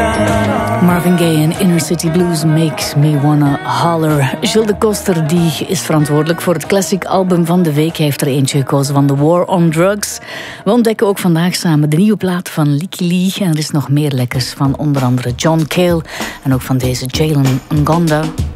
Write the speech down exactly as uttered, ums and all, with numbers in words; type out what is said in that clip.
Marvin Gaye en Inner City Blues Makes Me Wanna Holler. Gilles de Koster die is verantwoordelijk voor het classic album van de week. Hij heeft er eentje gekozen van The War on Drugs. We ontdekken ook vandaag samen de nieuwe plaat van Lykke Li. En er is nog meer lekkers van onder andere John Cale en ook van deze Jalen Ngonda.